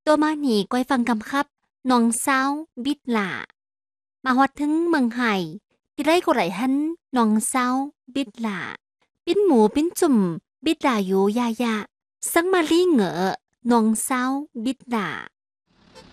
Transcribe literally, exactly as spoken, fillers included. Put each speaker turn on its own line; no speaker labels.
ตัวมาหนีก้อยฟังกำครับน้องสาวบิดหล่ามาฮอดถึงเมืองไห่ที่ไรก็ไรหันน้องสาวบิดหล่าปิ้นหมูปิ้นจุ่มบิดหล่าอยู่ยายาสังมาลี่เหงอน้องสาวบิดหล่า